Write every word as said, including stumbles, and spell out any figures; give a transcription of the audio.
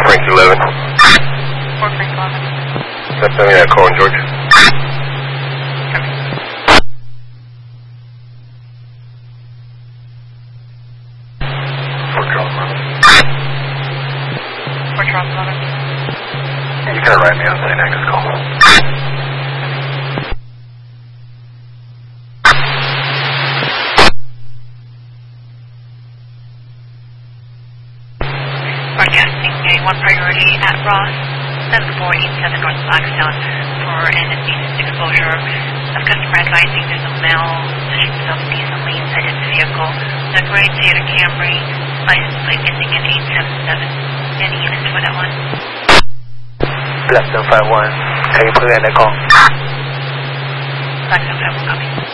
Frank eleven. four Frank eleven. That's me that call in George. Fort Charles eleven. Fort Charles eleven. Yeah, you gotta write me on the next call. Broadcasting A one priority at Ross, seven four eight seven North Blackstone for an indecent exposure of customer advising there's a male possession of decently inside the vehicle, the gray Toyota Camry, license plate ending in eight seven seven. Any units for that one? Blackstone five one, can you put in the call? Blackstone five one, copy.